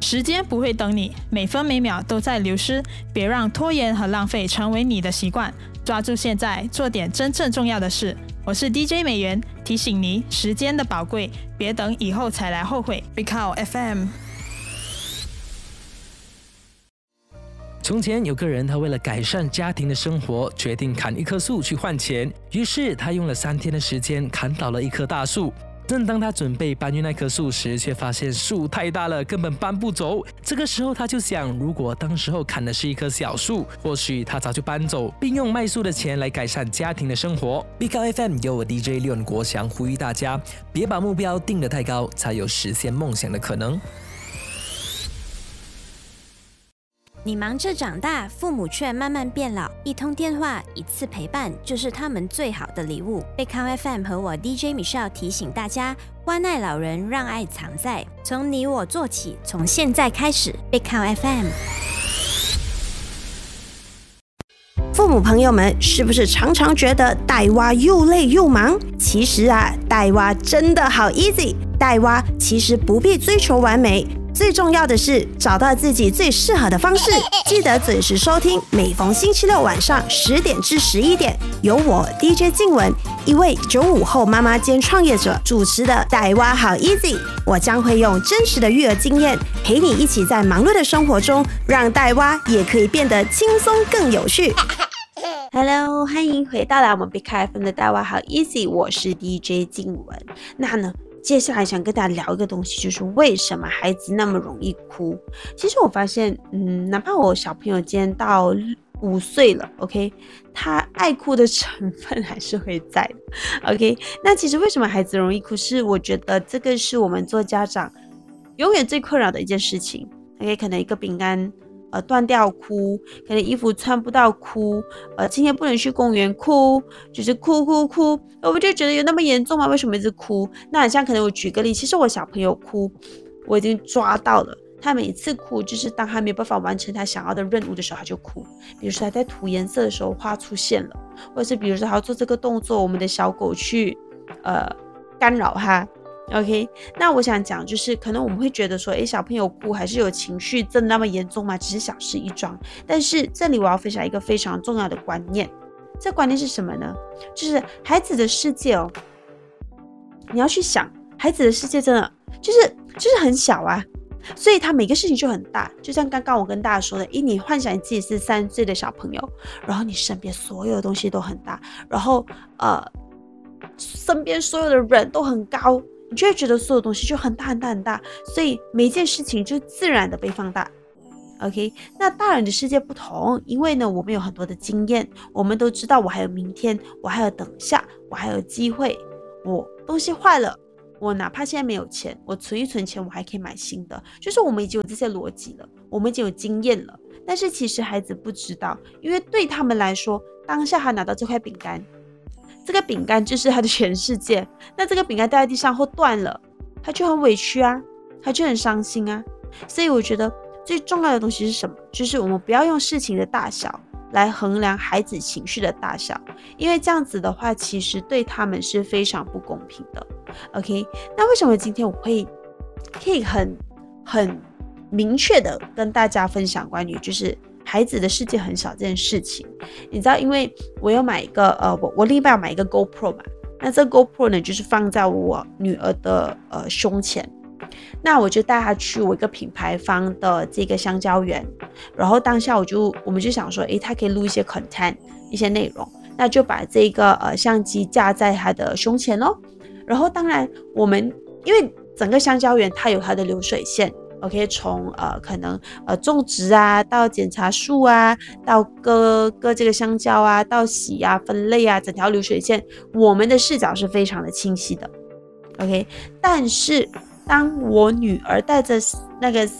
时间不会等你，每分每秒都在流失，别让拖延和浪费成为你的习惯，抓住现在，做点真正重要的事。我是 DJ 美元，提醒你时间的宝贵，别等以后才来后悔。Big Cow FM。 从前有个人，他为了改善家庭的生活，决定砍一棵树去换钱。于是他用了3天的时间砍倒了一棵大树。正当他准备搬运那棵树时，却发现树太大了，根本搬不走。这个时候他就想，如果当时候砍的是一棵小树，或许他早就搬走，并用卖树的钱来改善家庭的生活。Big Cow FM 由我 DJ 廖国祥呼吁大家，别把目标定得太高，才有实现梦想的可能。 你忙着长大，父母却慢慢变老，一通电话，一次陪伴，就是他们最好的礼物。Big Cow FM 和我 DJ Michelle 提醒大家，关爱老人，让爱藏在，从你我做起，从现在开始。Big Cow FM。父母朋友们，是不是常常觉得带娃又累又忙？其实啊，带娃真的好 easy。带娃其实不必追求完美。最重要的是找到自己最适合的方式，记得准时收听，每逢星期六晚上10点至11点，由我 DJ 静雯，一位95后妈妈兼创业者主持的带娃好 easy， 我将会用真实的育儿经验，陪你一起在忙碌的生活中，让带娃也可以变得轻松更有趣。Hello， 欢迎回到了我们 Big Cow FM 的带娃好 easy， 我是 DJ 静雯。那呢？接下来想跟大家聊一个东西，就是为什么孩子那么容易哭。其实我发现哪怕我小朋友今天到5岁了 OK， 他爱哭的成分还是会在的 OK。 那其实为什么孩子容易哭，是我觉得这个是我们做家长永远最困扰的一件事情 OK。 可能一个饼干断掉哭，可能衣服穿不到哭，今天不能去公园哭，就是哭，我们就觉得有那么严重吗？为什么一直哭？那好像可能我举个例，其实我小朋友哭，我已经抓到了，他每一次哭就是当他没有办法完成他想要的任务的时候他就哭，比如说他在涂颜色的时候花出现了，或者是比如说他要做这个动作，我们的小狗去干扰他OK。 那我想讲就是可能我们会觉得说小朋友哭还是有情绪真的那么严重吗？只是小事一桩。但是这里我要分享一个非常重要的观念，这观念是什么呢？就是孩子的世界你要去想，孩子的世界真的就是很小啊，所以他每个事情就很大。就像刚刚我跟大家说的，你幻想你自己是3岁的小朋友，然后你身边所有的东西都很大，然后身边所有的人都很高，你就会觉得所有东西就很大很大很大，所以每一件事情就自然的被放大 OK。 那大人的世界不同，因为呢我们有很多的经验，我们都知道我还有明天，我还有等下，我还有机会，我东西坏了，我哪怕现在没有钱，我存一存钱，我还可以买新的，就是我们已经有这些逻辑了，我们已经有经验了。但是其实孩子不知道，因为对他们来说，当下他拿到这块饼干，这个饼干就是他的全世界，那这个饼干掉在地上或断了，他就很委屈啊，他就很伤心啊。所以我觉得最重要的东西是什么？就是我们不要用事情的大小来衡量孩子情绪的大小，因为这样子的话其实对他们是非常不公平的 OK。 那为什么今天我可以很明确的跟大家分享关于就是孩子的世界很小这件事情？你知道，因为我有买一个我另一半要买一个 GoPro 嘛，那这个 GoPro 呢就是放在我女儿的胸前，那我就带她去我一个品牌方的这个香蕉园，然后当下我们就想说她可以录一些 content 一些内容，那就把这个相机架在她的胸前咯。然后当然我们因为整个香蕉园它有它的流水线OK， 从可能种植啊，到检查树啊，到割这个香蕉啊，到洗啊，分类啊，整条流水线我们的视角是非常的清晰的 OK。 但是当我女儿带着那个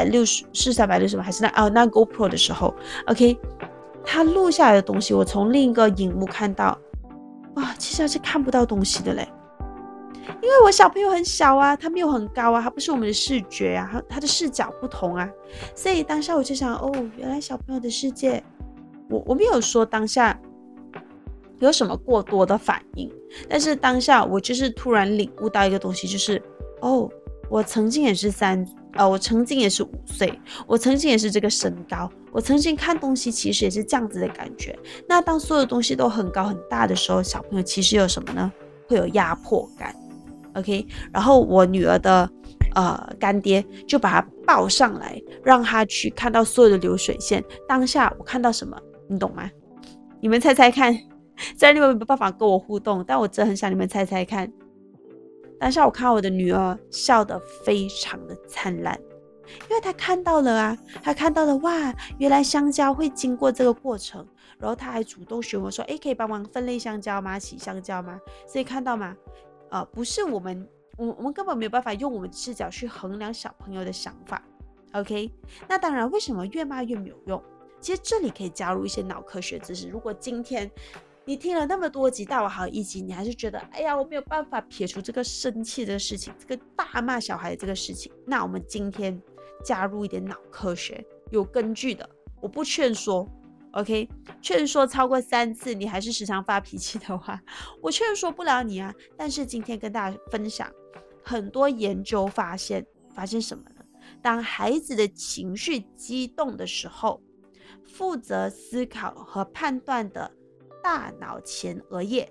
360还是那 GoPro 的时候 OK， 她录下来的东西我从另一个荧幕看到，哇，其实她是看不到东西的嘞，因为我小朋友很小啊，他没有很高啊，他不是我们的视觉啊，他的视角不同啊，所以当下我就想原来小朋友的世界，我没有说当下有什么过多的反应，但是当下我就是突然领悟到一个东西，就是我曾经也是3 我曾经也是5岁，我曾经也是这个身高，我曾经看东西其实也是这样子的感觉。那当所有东西都很高很大的时候，小朋友其实有什么呢？会有压迫感。OK， 然后我女儿的干爹就把她抱上来，让她去看到所有的流水线。当下我看到什么，你懂吗？你们猜猜看。虽然你们没有办法跟我互动，但我真的很想你们猜猜看。当下我看到我的女儿笑得非常的灿烂，因为她看到了啊，她看到了哇，原来香蕉会经过这个过程，然后她还主动询问说，可以帮忙分类香蕉吗？洗香蕉吗？所以看到吗？不是我们根本没有办法用我们的视角去衡量小朋友的想法。OK， 那当然，为什么越骂越没有用？其实这里可以加入一些脑科学知识。如果今天你听了那么多集大我好1集，你还是觉得哎呀我没有办法撇除这个生气这个事情，这个大骂小孩这个事情，那我们今天加入一点脑科学，有根据的。我不劝说 OK， 劝说超过3次你还是时常发脾气的话，我劝说不了你啊。但是今天跟大家分享，很多研究发现什么呢？当孩子的情绪激动的时候，负责思考和判断的大脑前额叶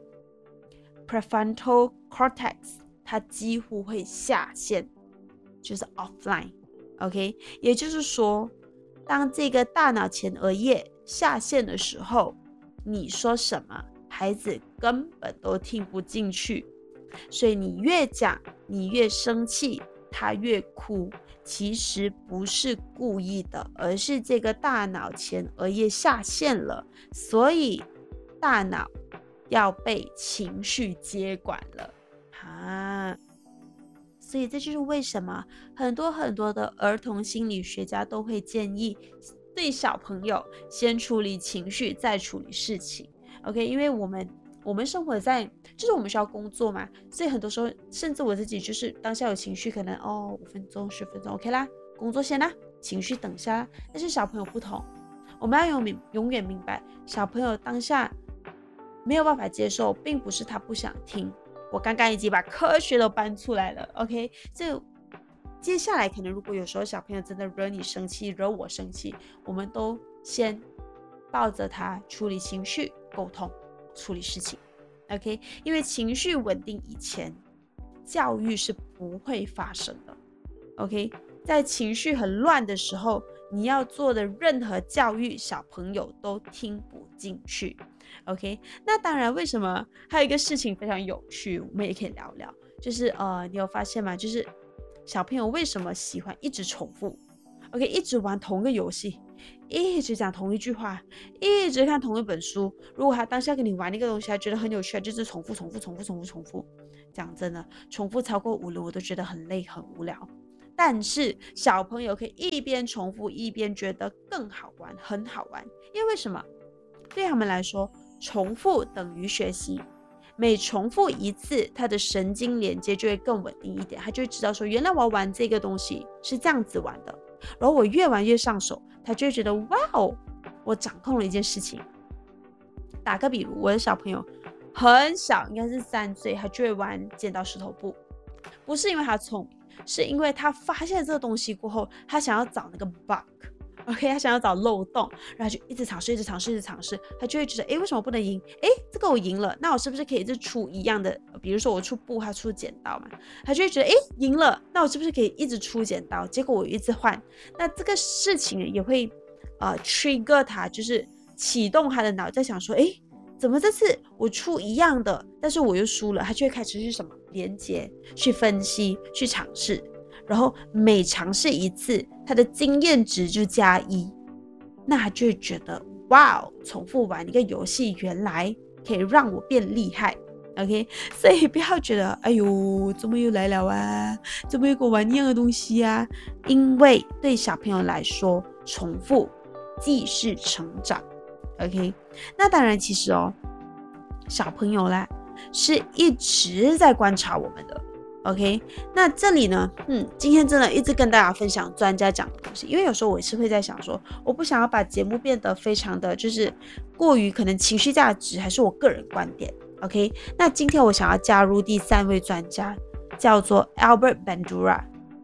prefrontal cortex 它几乎会下线，就是 offline。 OK， 也就是说当这个大脑前额叶下线的时候，你说什么孩子根本都听不进去，所以你越讲你越生气，他越哭，其实不是故意的，而是这个大脑前额叶下线了，所以大脑要被情绪接管了啊。所以这就是为什么很多的儿童心理学家都会建议对小朋友先处理情绪再处理事情。 OK， 因为我们生活在就是我们需要工作嘛，所以很多时候甚至我自己就是当下有情绪，可能5分钟10分钟 OK 啦，工作先啦，情绪等下啦。但是小朋友不同，我们要永远明白，小朋友当下没有办法接受，并不是他不想听。我刚刚已经把科学都搬出来了 OK， 这接下来可能如果有时候小朋友真的惹你生气，惹我生气，我们都先抱着他处理情绪，沟通处理事情 OK， 因为情绪稳定以前教育是不会发生的 OK， 在情绪很乱的时候，你要做的任何教育小朋友都听不进去 OK。 那当然为什么还有一个事情非常有趣，我们也可以聊聊，就是你有发现吗？就是小朋友为什么喜欢一直重复 OK， 一直玩同个游戏，一直讲同一句话，一直看同一本书。如果他当下跟你玩那个东西他觉得很有趣，就是重复。讲真的，重复超过5轮我都觉得很累很无聊。但是小朋友可以一边重复一边觉得更好玩，很好玩。因为什么？对他们来说，重复等于学习。每重复一次，他的神经连接就会更稳定一点，他就会知道说，原来我要玩这个东西是这样子玩的，然后我越玩越上手，他就会觉得哇哦，我掌控了一件事情。打个比如，我的小朋友很小，应该是3岁，他就会玩剪刀石头布，不是因为他聪明，是因为他发现这个东西过后，他想要找那个 bug OK， 他想要找漏洞，然后就一直尝试，他就会觉得为什么不能赢？这个我赢了，那我是不是可以一直出一样的？比如说我出布，他出剪刀嘛，他就会觉得赢了，那我是不是可以一直出剪刀？结果我一直换，那这个事情也会trigger 他，就是启动他的脑，在想说怎么这次我出一样的，但是我又输了？他就会开始去什么连接，去分析，去尝试。然后每尝试一次，他的经验值就加1，那他就会觉得哇，重复玩一个游戏原来可以让我变厉害 OK， 所以不要觉得哎呦怎么又来了啊，怎么又跟我玩一样的东西啊，因为对小朋友来说，重复既是成长 OK。 那当然其实小朋友啦是一直在观察我们的OK， 那这里呢，今天真的一直跟大家分享专家讲的东西，因为有时候我也是会在想说，我不想要把节目变得非常的就是过于可能情绪价值，还是我个人观点 OK。 那今天我想要加入第3位专家，叫做 Albert Bandura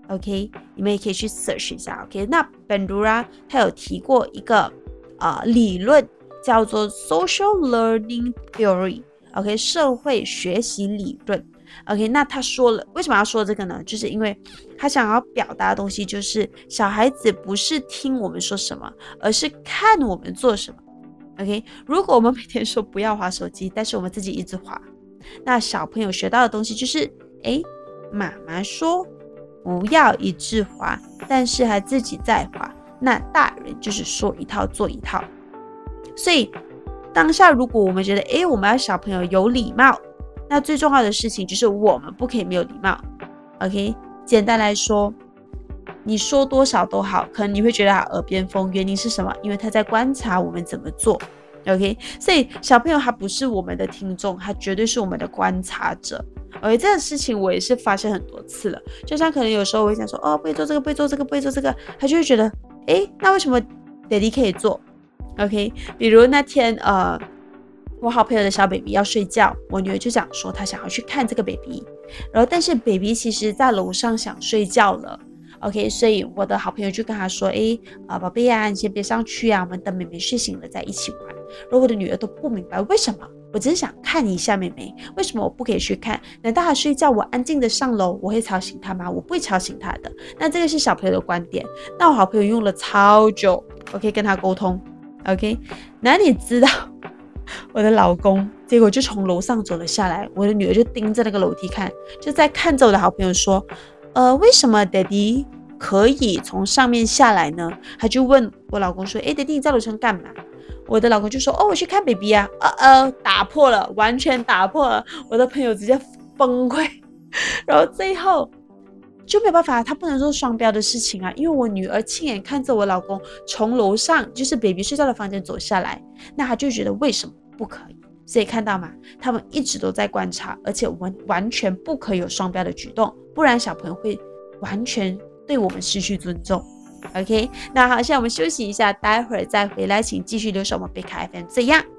OK， 你们也可以去 search 一下。OK， 那 Bandura 他有提过一个理论叫做 Social Learning Theory，OK， 社会学习理论。OK， 那他说了，为什么要说这个呢？就是因为他想要表达的东西就是小孩子不是听我们说什么，而是看我们做什么。OK， 如果我们每天说不要滑手机，但是我们自己一直滑，那小朋友学到的东西就是妈妈说不要一直滑，但是还自己在滑，那大人就是说一套做一套。所以当下如果我们觉得我们要小朋友有礼貌，那最重要的事情就是我们不可以没有礼貌。 OK， 简单来说，你说多少都好，可能你会觉得他耳边风，原因是什么？因为他在观察我们怎么做。 OK， 所以小朋友他不是我们的听众，他绝对是我们的观察者。OK， 这个事情我也是发生很多次了，就像可能有时候我会想说不会做这个，不会做这个，不会做这个，他就会觉得那为什么 Daddy 可以做？ OK， 比如那天我好朋友的小 baby 要睡觉，我女儿就讲说她想要去看这个 baby， 然后但是 baby 其实在楼上想睡觉了。 OK， 所以我的好朋友就跟他说宝贝啊，你先别上去啊，我们等妹妹睡醒了再一起玩。然后我的女儿都不明白为什么，我只是想看一下妹妹，为什么我不可以去看？难道她睡觉我安静的上楼我会吵醒她吗？我不会吵醒她的。那这个是小朋友的观点，那我好朋友用了超久 OK 跟他沟通。 OK， 那你知道我的老公结果就从楼上走了下来，我的女儿就盯着那个楼梯看，就在看着我的好朋友说为什么 Daddy 可以从上面下来呢？他就问我老公说Daddy 你在楼上干嘛？我的老公就说我去看 baby 啊。打破了，完全打破了，我的朋友直接崩溃。然后最后就没有办法，他不能做双标的事情啊，因为我女儿亲眼看着我老公从楼上就是 baby 睡觉的房间走下来，那他就觉得为什么不可以？所以看到吗？他们一直都在观察，而且我们完全不可以有双标的举动，不然小朋友会完全对我们失去尊重。 OK， 那好，现在我们休息一下，待会儿再回来，请继续留守我们贝卡 FM 这样。